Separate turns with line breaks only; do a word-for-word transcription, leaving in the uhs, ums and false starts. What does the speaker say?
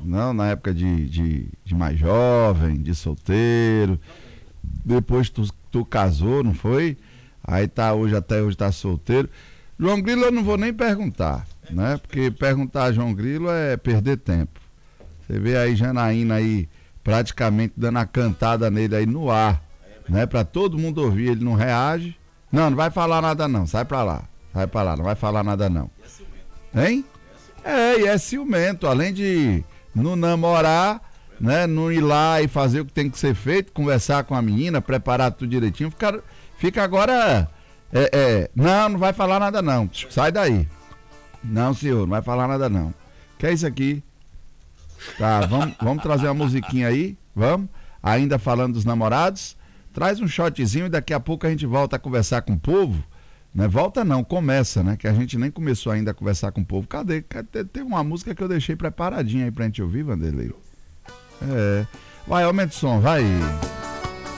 Não, na época de, de, de mais jovem, de solteiro. Depois tu, tu casou, não foi? Aí tá hoje, até hoje tá solteiro. João Grilo eu não vou nem perguntar, né? Porque perguntar a João Grilo é perder tempo. Você vê aí Janaína aí praticamente dando a cantada nele aí no ar, né? Pra todo mundo ouvir, ele não reage. Não, não vai falar nada não, sai pra lá. Sai pra lá, não vai falar nada não. Hein? É, e é ciumento, além de não namorar, né? Não ir lá e fazer o que tem que ser feito, conversar com a menina, preparar tudo direitinho, fica, fica agora, é, é, não, não vai falar nada não, sai daí. Não, senhor, não vai falar nada não. Que é isso aqui? Tá, vamos, vamos trazer uma musiquinha aí, vamos? Ainda falando dos namorados, traz um shotzinho e daqui a pouco a gente volta a conversar com o povo. Né? Volta não, começa, né? Que a gente nem começou ainda a conversar com o povo. Cadê? Cadê? Tem uma música que eu deixei preparadinha aí pra gente ouvir, Vanderlei. É. Vai, aumenta o som, vai.